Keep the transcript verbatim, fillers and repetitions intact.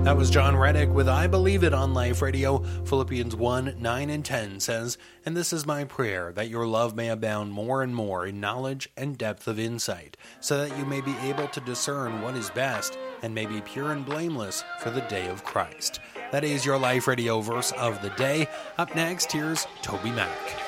That was John Reddick with I Believe It on Life Radio. Philippians one, nine and ten says, "And this is my prayer, that your love may abound more and more in knowledge and depth of insight, so that you may be able to discern what is best, and may be pure and blameless for the day of Christ." That is your Life Radio verse of the day. Up next, here's Toby Mac.